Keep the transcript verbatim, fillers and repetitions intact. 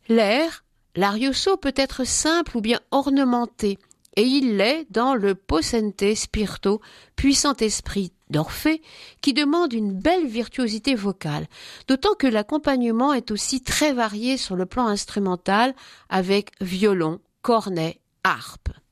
L'air, l'arioso peut être simple ou bien ornementé, et il l'est dans le Possente Spirito, puissant esprit d'Orphée, qui demande une belle virtuosité vocale, d'autant que l'accompagnement est aussi très varié sur le plan instrumental avec violon, cornet, harpe.